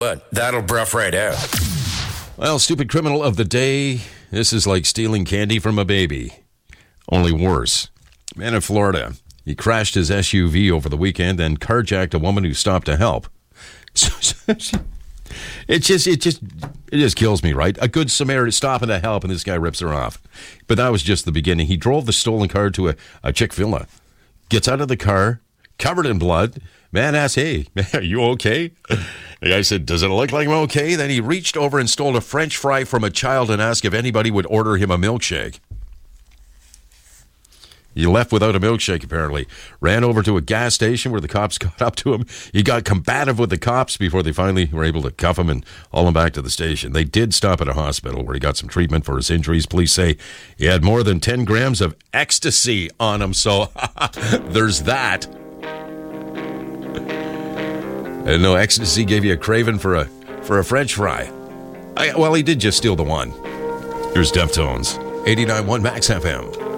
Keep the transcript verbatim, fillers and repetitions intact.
But that'll bruff right out. Well, stupid criminal of the day. This is like stealing candy from a baby. Only worse. Man in Florida. He crashed his S U V over the weekend and carjacked a woman who stopped to help. It just, it just, it just kills me, right? A good Samaritan stopping to help, and this guy rips her off. But that was just the beginning. He drove the stolen car to a, a Chick-fil-A. Gets out of the car, covered in blood. Man asks, "Hey, are you okay?" The guy said, "Does it look like I'm okay?" Then he reached over and stole a French fry from a child and asked if anybody would order him a milkshake. He left without a milkshake, apparently. Ran over to a gas station where the cops got up to him. He got combative with the cops before they finally were able to cuff him and haul him back to the station. They did stop at a hospital where he got some treatment for his injuries. Police say he had more than ten grams of ecstasy on him, so there's that. And no, ecstasy gave you a craving for a for a French fry. I, well, he did just steal the one. Here's Deftones, eighty-nine point one Max F M.